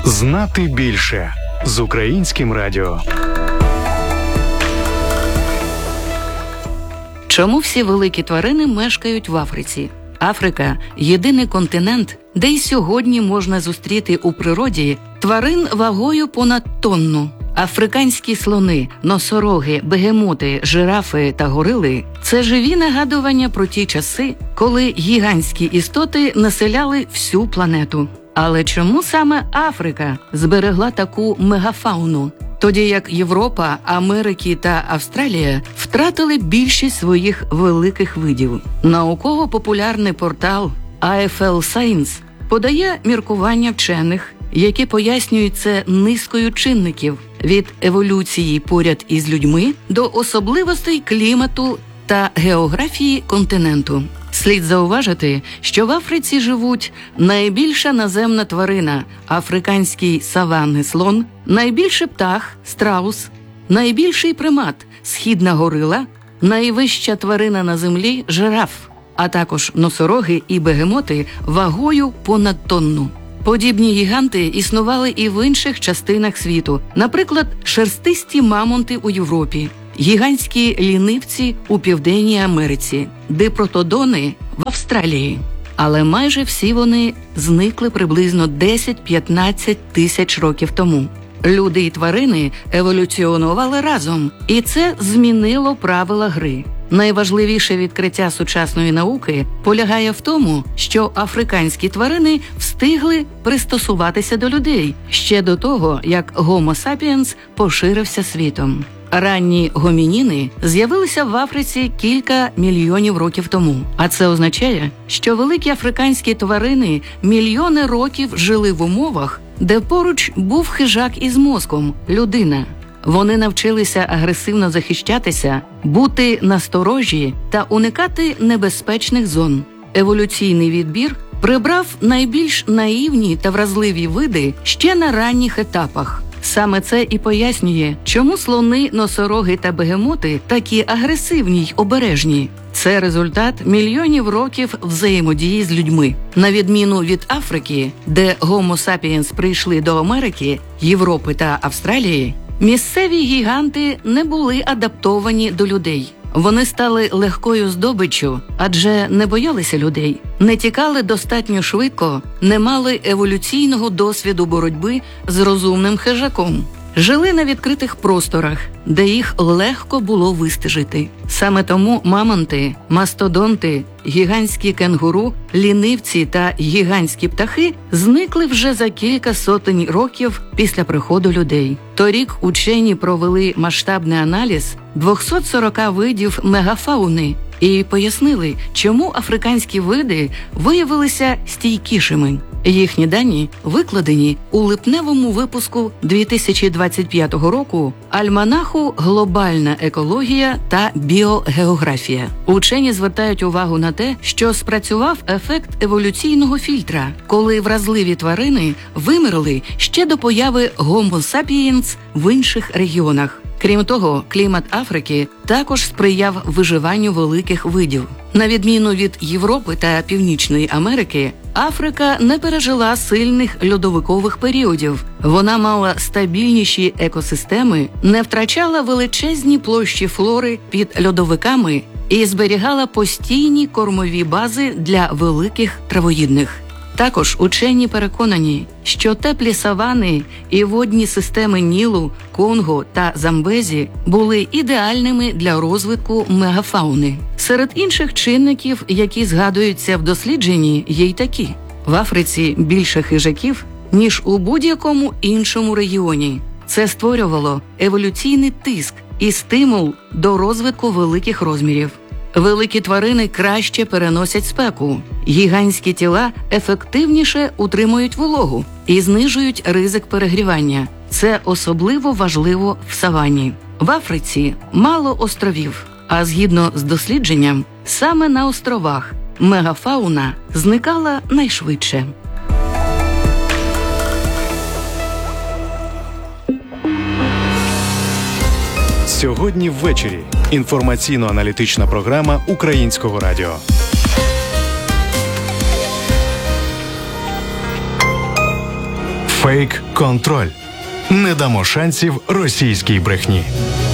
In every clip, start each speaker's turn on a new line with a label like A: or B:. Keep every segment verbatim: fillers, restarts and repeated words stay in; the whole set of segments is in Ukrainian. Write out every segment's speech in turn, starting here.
A: Знати більше з Українським радіо.
B: Чому всі великі тварини мешкають в Африці? Африка – єдиний континент, де й сьогодні можна зустріти у природі тварин вагою понад тонну. Африканські слони, носороги, бегемоти, жирафи та горили – це живі нагадування про ті часи, коли гігантські істоти населяли всю планету. Але чому саме Африка зберегла таку мегафауну, тоді як Європа, Америка та Австралія втратили більшість своїх великих видів? Науково-популярний портал ай еф ел Science подає міркування вчених, які пояснюють це низкою чинників – від еволюції поряд із людьми до особливостей клімату та географії континенту. Слід зауважити, що в Африці живуть найбільша наземна тварина – африканський саванний слон, найбільший птах – страус, найбільший примат – східна горила, найвища тварина на землі – жираф, а також носороги і бегемоти вагою понад тонну. Подібні гіганти існували і в інших частинах світу, наприклад, шерстисті мамонти у Європі, гігантські лінивці у Південній Америці, дипротодони в Австралії. Але майже всі вони зникли приблизно десять-п'ятнадцять тисяч років тому. Люди і тварини еволюціонували разом, і це змінило правила гри. Найважливіше відкриття сучасної науки полягає в тому, що африканські тварини встигли пристосуватися до людей ще до того, як Homo sapiens поширився світом. Ранні гомініни з'явилися в Африці кілька мільйонів років тому. А це означає, що великі африканські тварини мільйони років жили в умовах, де поруч був хижак із мозком – людина. Вони навчилися агресивно захищатися, бути насторожі та уникати небезпечних зон. Еволюційний відбір прибрав найбільш наївні та вразливі види ще на ранніх етапах. Саме це і пояснює, чому слони, носороги та бегемоти такі агресивні й обережні. Це результат мільйонів років взаємодії з людьми. На відміну від Африки, де Homo sapiens прийшли до Америки, Європи та Австралії, місцеві гіганти не були адаптовані до людей. Вони стали легкою здобиччю, адже не боялися людей, не тікали достатньо швидко, не мали еволюційного досвіду боротьби з розумним хижаком. Жили на відкритих просторах, де їх легко було вистежити. Саме тому мамонти, мастодонти, гігантські кенгуру, лінивці та гігантські птахи зникли вже за кілька сотень років після приходу людей. Торік учені провели масштабний аналіз двохсот сорока видів мегафауни і пояснили, чому африканські види виявилися стійкішими. Їхні дані викладені у липневому випуску дві тисячі двадцять п'ятого року альманаху «Глобальна екологія та біогеографія». Учені звертають увагу на те, що спрацював ефект еволюційного фільтра, коли вразливі тварини вимерли ще до появи Homo sapiens в інших регіонах. Крім того, клімат Африки також сприяв виживанню великих видів. На відміну від Європи та Північної Америки, Африка не пережила сильних льодовикових періодів. Вона мала стабільніші екосистеми, не втрачала величезні площі флори під льодовиками і зберігала постійні кормові бази для великих травоїдних. Також учені переконані, що теплі савани і водні системи Нілу, Конго та Замбезі були ідеальними для розвитку мегафауни. Серед інших чинників, які згадуються в дослідженні, є й такі. В Африці більше хижаків, ніж у будь-якому іншому регіоні. Це створювало еволюційний тиск і стимул до розвитку великих розмірів. Великі тварини краще переносять спеку, гігантські тіла ефективніше утримують вологу і знижують ризик перегрівання. Це особливо важливо в савані. В Африці мало островів, а згідно з дослідженням, саме на островах мегафауна зникала найшвидше.
A: Сьогодні ввечері. Інформаційно-аналітична програма Українського радіо. Фейк-контроль. Не дамо шансів російській брехні.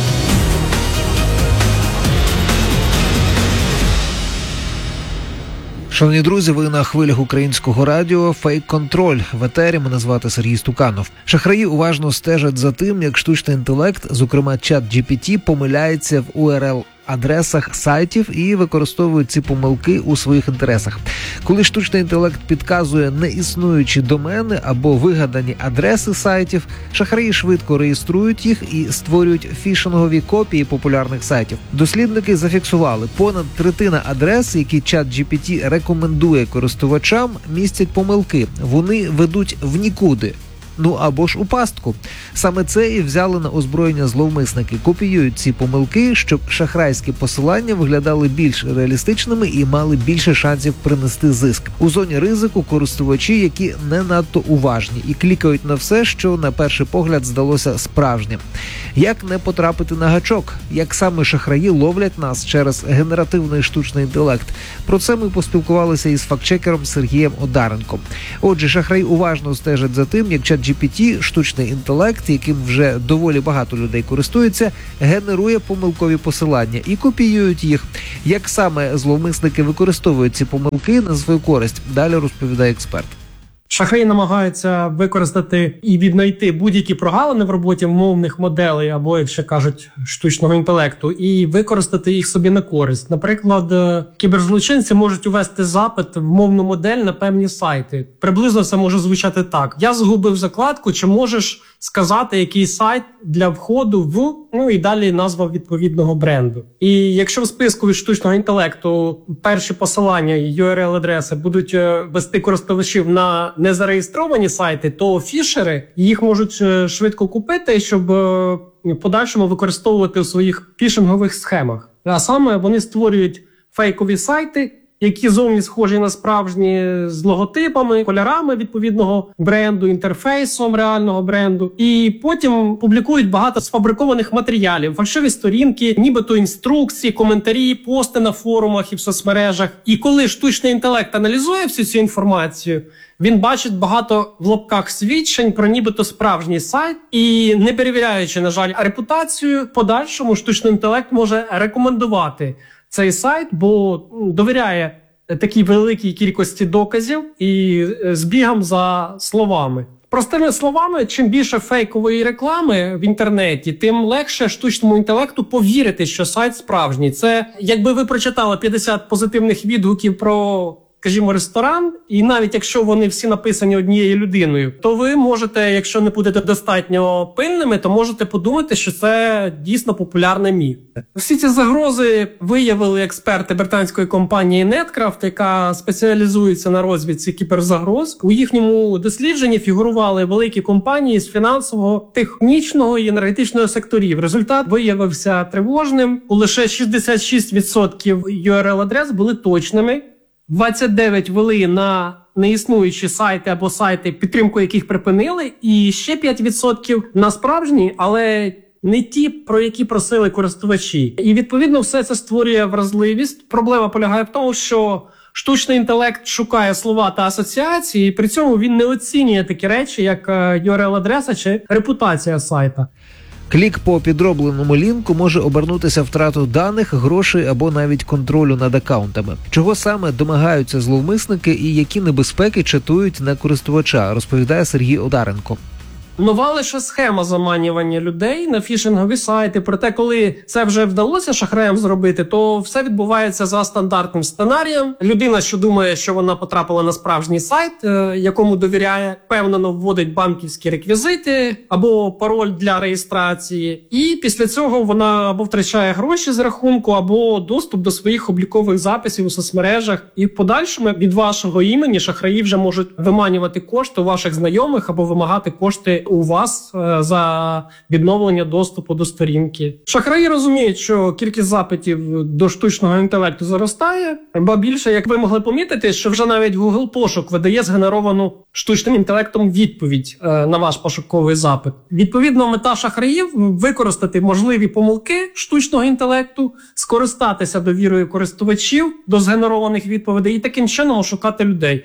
C: Шановні друзі, ви на хвилях українського радіо «Фейк-контроль». В етері мене звати Сергій Стуканов. Шахраї уважно стежать за тим, як штучний інтелект, зокрема чат джі пі ті, помиляється в ю ар ел-адресах сайтів і використовують ці помилки у своїх інтересах. Коли штучний інтелект підказує неіснуючі домени або вигадані адреси сайтів, шахраї швидко реєструють їх і створюють фішингові копії популярних сайтів. Дослідники зафіксували, понад третина адрес, які чат джі пі ті рекомендує користувачам, містять помилки. Вони ведуть в нікуди. Ну або ж у пастку. Саме це і взяли на озброєння зловмисники. Копіюють ці помилки, щоб шахрайські посилання виглядали більш реалістичними і мали більше шансів принести зиск. У зоні ризику користувачі, які не надто уважні і клікають на все, що на перший погляд здалося справжнім. Як не потрапити на гачок? Як саме шахраї ловлять нас через генеративний штучний інтелект? Про це ми поспілкувалися із фактчекером Сергієм Одаренком. Отже, шахраї уважно стежать за тим, як чат джі пі ті, штучний інтелект, яким вже доволі багато людей користуються, генерує помилкові посилання і копіюють їх. Як саме зловмисники використовують ці помилки на свою користь? Далі розповідає експерт.
D: Шахраї намагаються використати і віднайти будь-які прогалини в роботі мовних моделей, або, як ще кажуть, штучного інтелекту, і використати їх собі на користь. Наприклад, кіберзлочинці можуть увести запит в мовну модель на певні сайти. Приблизно це може звучати так. Я згубив закладку, чи можеш сказати, який сайт для входу в, ну і далі назва відповідного бренду. І якщо в списку від штучного інтелекту перші посилання і ю ар ел-адреси будуть вести користувачів на незареєстровані сайти, то фішери їх можуть швидко купити, щоб в подальшому використовувати у своїх фішингових схемах. А саме вони створюють фейкові сайти, які зовні схожі на справжні, з логотипами, кольорами відповідного бренду, інтерфейсом реального бренду. І потім публікують багато сфабрикованих матеріалів, фальшиві сторінки, нібито інструкції, коментарі, пости на форумах і в соцмережах. І коли штучний інтелект аналізує всю цю інформацію, він бачить багато в лапках свідчень про нібито справжній сайт. І не перевіряючи, на жаль, репутацію, в подальшому штучний інтелект може рекомендувати цей сайт, бо довіряє такій великій кількості доказів і збігам за словами. Простими словами, чим більше фейкової реклами в інтернеті, тим легше штучному інтелекту повірити, що сайт справжній. Це якби ви прочитали п'ятдесят позитивних відгуків про, скажімо, ресторан, і навіть якщо вони всі написані однією людиною, то ви можете, якщо не будете достатньо пильними, то можете подумати, що це дійсно популярне місце. Всі ці загрози виявили експерти британської компанії Netcraft, яка спеціалізується на розвідці кіберзагроз. У їхньому дослідженні фігурували великі компанії з фінансового, технічного і енергетичного секторів. Результат виявився тривожним. У лише шістдесят шість відсотків ю ар ел-адрес були точними, двадцять дев'ять вели на неіснуючі сайти або сайти, підтримку яких припинили, і ще п'ять відсотків на справжні, але не ті, про які просили користувачі. І, відповідно, все це створює вразливість. Проблема полягає в тому, що штучний інтелект шукає слова та асоціації, і при цьому він не оцінює такі речі, як ю ар ел-адреса чи репутація сайта.
C: Клік по підробленому лінку може обернутися втратою даних, грошей або навіть контролю над акаунтами. Чого саме домагаються зловмисники і які небезпеки чатують на користувача, розповідає Сергій Одаренко.
D: Нова лише схема заманювання людей на фішингові сайти. Проте, коли це вже вдалося шахраям зробити, то все відбувається за стандартним сценарієм. Людина, що думає, що вона потрапила на справжній сайт, якому довіряє, впевнено вводить банківські реквізити або пароль для реєстрації. І після цього вона або втрачає гроші з рахунку, або доступ до своїх облікових записів у соцмережах. І в подальшому від вашого імені шахраї вже можуть виманювати кошти у ваших знайомих або вимагати кошти у вас за відновлення доступу до сторінки. Шахраї розуміють, що кількість запитів до штучного інтелекту зростає, бо більше, як ви могли помітити, що вже навіть Google пошук видає згенеровану штучним інтелектом відповідь на ваш пошуковий запит. Відповідно, мета шахраїв – використати можливі помилки штучного інтелекту, скористатися довірою користувачів до згенерованих відповідей і таким чином ошукати людей.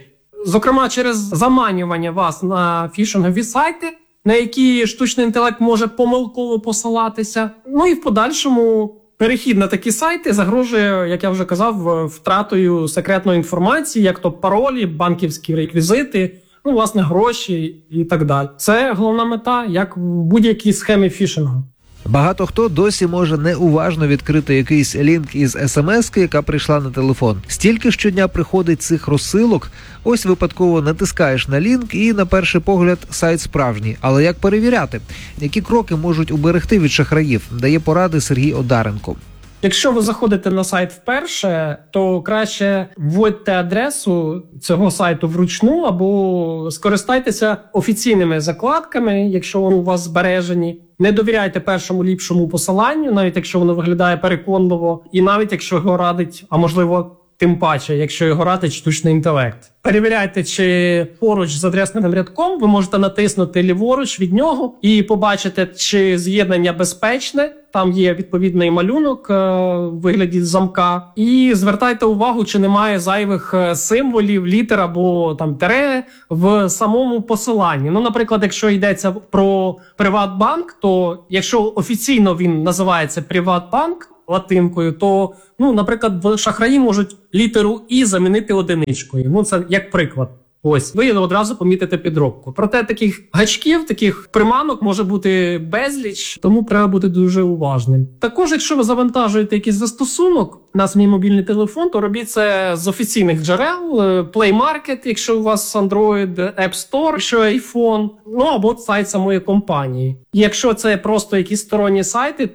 D: Зокрема, через заманювання вас на фішингові сайти, на які штучний інтелект може помилково посилатися. Ну і в подальшому перехід на такі сайти загрожує, як я вже казав, втратою секретної інформації, як то паролі, банківські реквізити, ну, власне, гроші і так далі. Це головна мета, як в будь-якій схемі фішингу.
C: Багато хто досі може неуважно відкрити якийсь лінк із смс-ки, яка прийшла на телефон. Стільки щодня приходить цих розсилок, ось випадково натискаєш на лінк і, на перший погляд, сайт справжній. Але як перевіряти? Які кроки можуть уберегти від шахраїв? Дає поради Сергій Одаренко.
D: Якщо ви заходите на сайт вперше, то краще вводьте адресу цього сайту вручну або скористайтеся офіційними закладками, якщо вони у вас збережені. Не довіряйте першому ліпшому посиланню, навіть якщо воно виглядає переконливо, і навіть якщо його радить, а можливо тим паче, якщо його радить штучний інтелект. Перевіряйте, чи поруч з адресним рядком ви можете натиснути ліворуч від нього і побачити, чи з'єднання безпечне. Там є відповідний малюнок е, в вигляді замка. І звертайте увагу, чи немає зайвих символів, літер або там тире в самому посиланні. Ну, наприклад, якщо йдеться про Приватбанк, то якщо офіційно він називається Приватбанк латинкою, то, ну, наприклад, шахраї можуть літеру «і» замінити одиничкою. Ну, це як приклад. Ось, ви одразу помітите підробку. Проте таких гачків, таких приманок може бути безліч, тому треба бути дуже уважним. Також, якщо ви завантажуєте якийсь застосунок на свій мобільний телефон, то робіть це з офіційних джерел, Play Market, якщо у вас Android, App Store, якщо iPhone, ну або сайт самої компанії. І якщо це просто якісь сторонні сайти,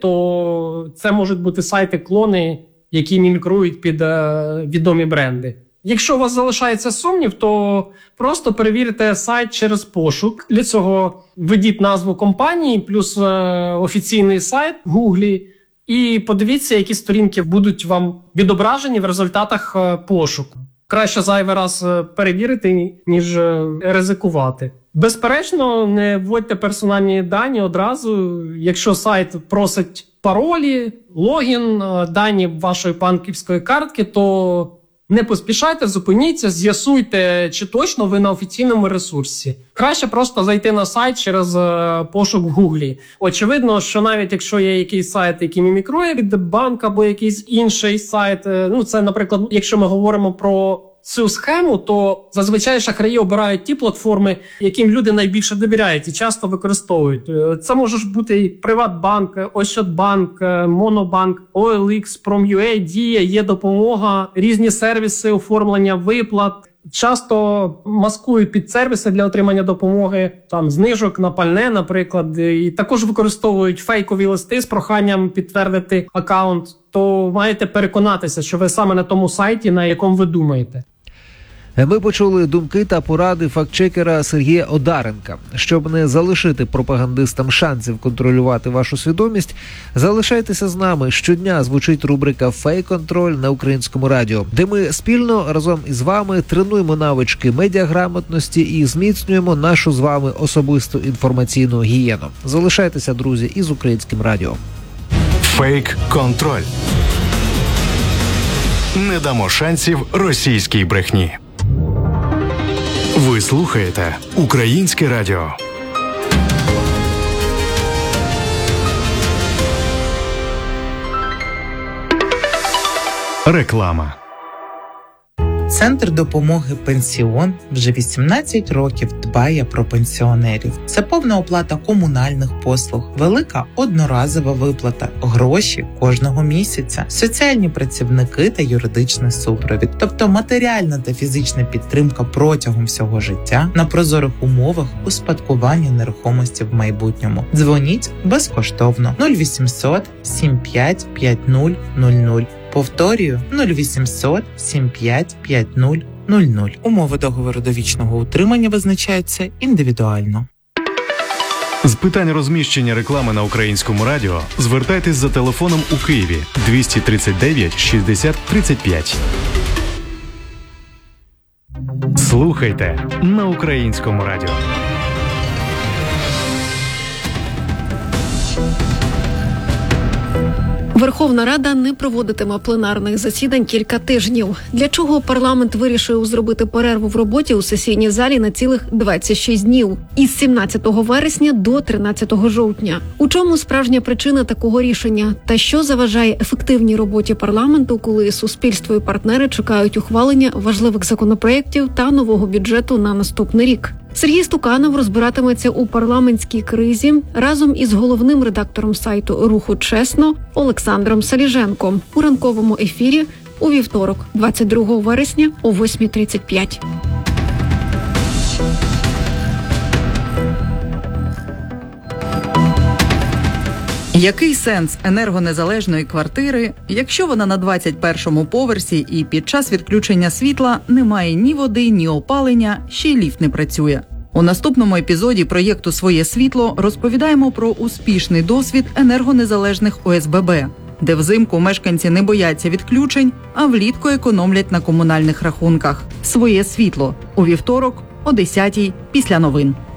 D: то це можуть бути сайти-клони, які мімікрують під е, відомі бренди. Якщо у вас залишається сумнів, то просто перевірте сайт через пошук. Для цього введіть назву компанії плюс е, офіційний сайт в Гуглі і подивіться, які сторінки будуть вам відображені в результатах е, пошуку. Краще зайвий раз перевірити, ніж е, ризикувати. Безперечно, не вводьте персональні дані одразу. Якщо сайт просить паролі, логін, е, дані вашої банківської картки, то не поспішайте, зупиніться, з'ясуйте, чи точно ви на офіційному ресурсі. Краще просто зайти на сайт через е, пошук в Гуглі. Очевидно, що навіть якщо є якийсь сайт, який мімікрує від банку або якийсь інший сайт, е, ну це, наприклад, якщо ми говоримо про цю схему, то зазвичай шахраї обирають ті платформи, яким люди найбільше довіряють і часто використовують. Це може бути і Приватбанк, Ощадбанк, Монобанк, о ел ікс, Prom.ua, Дія, є допомога, різні сервіси оформлення виплат. Часто маскують під сервіси для отримання допомоги, там знижок на пальне, наприклад, і також використовують фейкові листи з проханням підтвердити акаунт. То маєте переконатися, що ви саме на тому сайті, на якому ви думаєте.
C: Ми почули думки та поради фактчекера Сергія Одаренка. Щоб не залишити пропагандистам шансів контролювати вашу свідомість, залишайтеся з нами. Щодня звучить рубрика «Фейк-контроль» на Українському радіо, де ми спільно разом із вами тренуємо навички медіаграмотності і зміцнюємо нашу з вами особисту інформаційну гігієну. Залишайтеся, друзі, із Українським радіо.
A: Фейк-контроль. Не дамо шансів російській брехні. Ви слухаєте Українське радіо. Реклама.
E: Центр допомоги «Пенсіон» вже вісімнадцять років дбає про пенсіонерів. Це повна оплата комунальних послуг, велика одноразова виплата, гроші кожного місяця, соціальні працівники та юридичний супровід. Тобто матеріальна та фізична підтримка протягом всього життя на прозорих умовах успадкування нерухомості в майбутньому. Дзвоніть безкоштовно нуль вісімсот сім п'ять п'ять нуль нуль нуль. Повторюю, нуль вісімсот сім п'ять п'ять нуль нуль нуль. Умови договору довічного утримання визначаються індивідуально.
A: З питань розміщення реклами на Українському радіо звертайтесь за телефоном у Києві двісті тридцять дев'ять шістдесят тридцять п'ять. Слухайте на Українському радіо.
B: Верховна
F: Верховна Рада не проводитиме пленарних засідань кілька тижнів. Для чого парламент вирішив зробити перерву в роботі у сесійній залі на цілих двадцять шість днів – із сімнадцятого вересня до тринадцятого жовтня. У чому справжня причина такого рішення? Та що заважає ефективній роботі парламенту, коли суспільство і партнери чекають ухвалення важливих законопроєктів та нового бюджету на наступний рік? Сергій Стуканов розбиратиметься у парламентській кризі разом із головним редактором сайту «Руху Чесно» Олександром Саліженком у ранковому ефірі у вівторок, двадцять другого вересня о восьма тридцять п'ять.
G: Який сенс енергонезалежної квартири, якщо вона на двадцять першому поверсі і під час відключення світла немає ні води, ні опалення, ще й ліфт не працює? У наступному епізоді проєкту «Своє світло» розповідаємо про успішний досвід енергонезалежних О С Б Б, де взимку мешканці не бояться відключень, а влітку економлять на комунальних рахунках. «Своє світло» у вівторок о десятій після новин.